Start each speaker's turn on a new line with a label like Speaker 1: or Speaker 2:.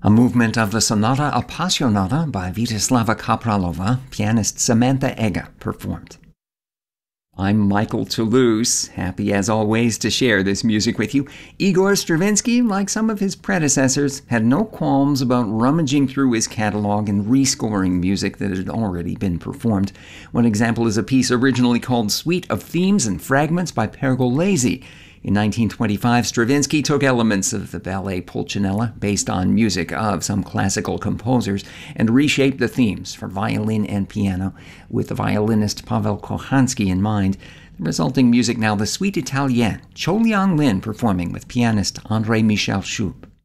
Speaker 1: A movement of the Sonata Appassionata by Vyacheslava Kapralova, pianist Samantha Egger performed. I'm Michael Toulouse, happy as always to share this music with you. Igor Stravinsky, like some of his predecessors, had no qualms about rummaging through his catalog and rescoring music that had already been performed. One example is a piece originally called Suite of Themes and Fragments by Pergolesi. In 1925, Stravinsky took elements of the ballet Pulcinella, based on music of some classical composers, and reshaped the themes for violin and piano, with the violinist Pavel Kochanski in mind. The resulting music now the Suite Italienne, Cho Liang Lin performing with pianist André Michel Schub.